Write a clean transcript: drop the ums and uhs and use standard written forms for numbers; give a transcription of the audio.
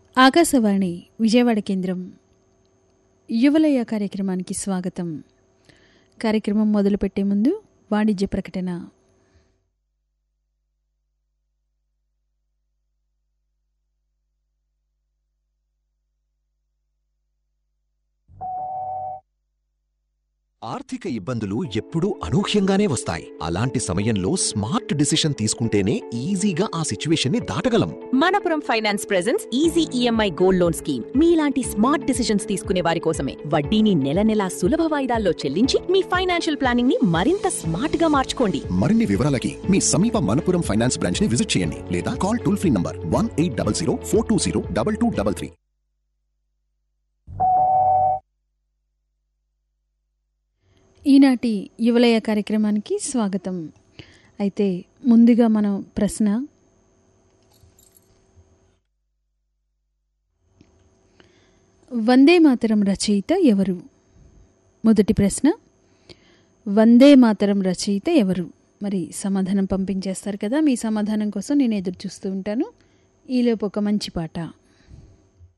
ఆకాశవాణి విజయవాడ కేంద్రం యువలయ కార్యక్రమానికి స్వాగతం. కార్యక్రమం మొదలుపెట్టే ముందు వాణిజ్య ప్రకటన. ఆర్థిక ఇబ్బందులు ఎప్పుడూ అనూహ్యంగానే వస్తాయి. అలాంటి సమయంలో స్మార్ట్ డిసిషన్ తీసుకుంటేనే ఈజీగా ఆ సిచ్యువేషన్ ని దాటగలం. Manappuram finance presents easy EMI gold loan scheme. మీలాంటి స్మార్ట్ డిసిషన్స్ తీసుకునే వారి కోసమే. వడ్డీని నెల నెలా సులభ వాయిదాల్లో చెల్లించి మీ ఫైనాన్షియల్ ప్లానింగ్ ని మరింత స్మార్ట్ గా మార్చుకోండి. మరిన్ని వివరాలకి మీ సమీప మనపురం ఫైనాన్స్ బ్రాంచ్ ని విజిట్ చేయండి లేదా కాల్ టోల్ ఫ్రీ నంబర్ 1800 420 2233. ఈనాటి యువలయ కార్యక్రమానికి స్వాగతం. అయితే ముందుగా మనం ప్రశ్న, వందే మాతరం రచయిత ఎవరు? మొదటి ప్రశ్న, వందే మాతరం రచయిత ఎవరు? మరి సమాధానం పంపించేస్తారు కదా. మీ సమాధానం కోసం నేను ఎదురు చూస్తూ ఉంటాను. ఈలోపు ఒక మంచి పాట.